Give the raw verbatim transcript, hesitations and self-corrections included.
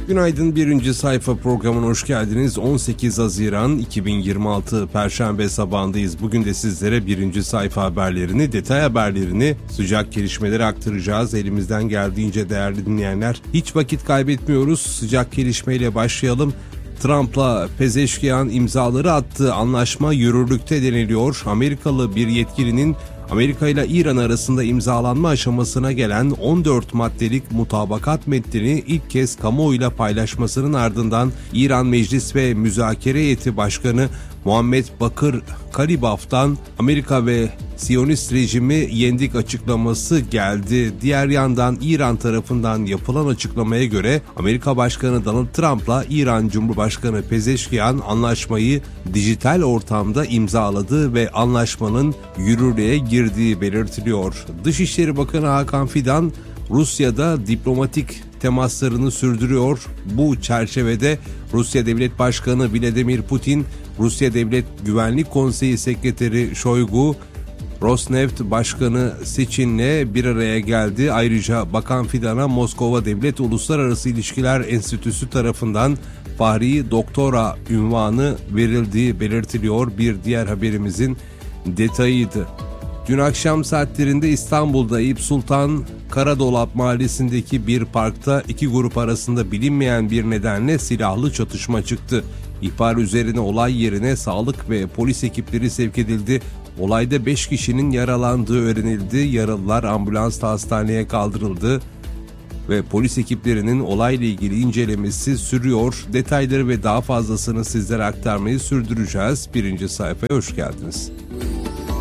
Günaydın, birinci sayfa programına hoş geldiniz. on sekiz Haziran iki bin yirmi altı Perşembe sabahındayız. Bugün de sizlere birinci sayfa haberlerini, detay haberlerini, sıcak gelişmeleri aktaracağız. Elimizden geldiğince değerli dinleyenler, hiç vakit kaybetmiyoruz. Sıcak gelişmeyle başlayalım. Trump'la Pezeşkian imzaları attığı anlaşma yürürlükte deniliyor. Amerikalı bir yetkilinin Amerika ile İran arasında imzalanma aşamasına gelen on dört maddelik mutabakat metnini ilk kez kamuoyuyla paylaşmasının ardından İran Meclis ve Müzakere Heyeti Başkanı Muhammed Bakır Kalibaf'tan Amerika ve Siyonist rejimi yendik açıklaması geldi. Diğer yandan İran tarafından yapılan açıklamaya göre Amerika Başkanı Donald Trump'la İran Cumhurbaşkanı Pezeşkian anlaşmayı dijital ortamda imzaladı ve anlaşmanın yürürlüğe girdiği belirtiliyor. Dışişleri Bakanı Hakan Fidan Rusya'da diplomatik temaslarını sürdürüyor. Bu çerçevede Rusya Devlet Başkanı Vladimir Putin, Rusya Devlet Güvenlik Konseyi Sekreteri Shoigu, Rosneft Başkanı Sechin'le bir araya geldi. Ayrıca Bakan Fidan'a Moskova Devlet Uluslararası İlişkiler Enstitüsü tarafından Fahri Doktora unvanı verildiği belirtiliyor. Bir diğer haberimizin detayıydı. Dün akşam saatlerinde İstanbul'da Eyüp Sultan Karadolap mahallesindeki bir parkta iki grup arasında bilinmeyen bir nedenle silahlı çatışma çıktı. İhbar üzerine olay yerine sağlık ve polis ekipleri sevk edildi. Olayda beş kişinin yaralandığı öğrenildi. Yaralılar ambulansla hastaneye kaldırıldı ve polis ekiplerinin olayla ilgili incelemesi sürüyor. Detayları ve daha fazlasını sizlere aktarmayı sürdüreceğiz. Birinci sayfaya hoş geldiniz.